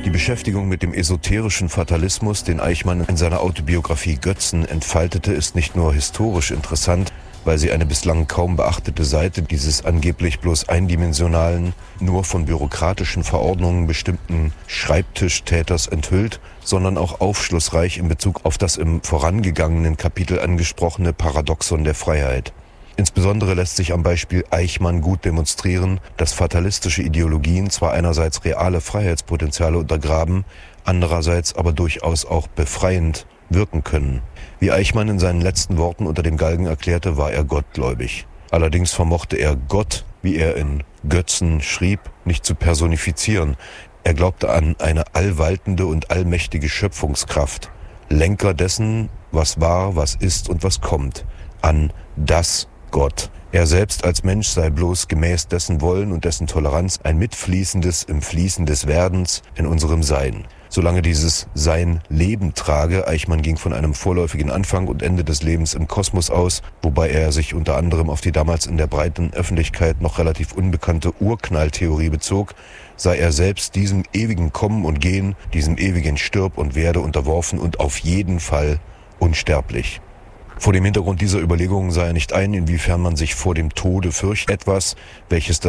Die Beschäftigung mit dem esoterischen Fatalismus, den Eichmann in seiner Autobiografie Götzen entfaltete, ist nicht nur historisch interessant, weil sie eine bislang kaum beachtete Seite dieses angeblich bloß eindimensionalen, nur von bürokratischen Verordnungen bestimmten Schreibtischtäters enthüllt, sondern auch aufschlussreich in Bezug auf das im vorangegangenen Kapitel angesprochene Paradoxon der Freiheit. Insbesondere lässt sich am Beispiel Eichmann gut demonstrieren, dass fatalistische Ideologien zwar einerseits reale Freiheitspotenziale untergraben, andererseits aber durchaus auch befreiend wirken können. Wie Eichmann in seinen letzten Worten unter dem Galgen erklärte, war er gottgläubig. Allerdings vermochte er Gott, wie er in Götzen schrieb, nicht zu personifizieren. Er glaubte an eine allwaltende und allmächtige Schöpfungskraft, Lenker dessen, was war, was ist und was kommt, an das Gott. Er selbst als Mensch sei bloß gemäß dessen Wollen und dessen Toleranz ein Mitfließendes im Fließen des Werdens in unserem Sein. Solange dieses Sein Leben trage, Eichmann ging von einem vorläufigen Anfang und Ende des Lebens im Kosmos aus, wobei er sich unter anderem auf die damals in der breiten Öffentlichkeit noch relativ unbekannte Urknalltheorie bezog, sei er selbst diesem ewigen Kommen und Gehen, diesem ewigen Stirb und Werde unterworfen und auf jeden Fall unsterblich. Vor dem Hintergrund dieser Überlegungen sah er nicht ein, inwiefern man sich vor dem Tode fürchtet, etwas, welches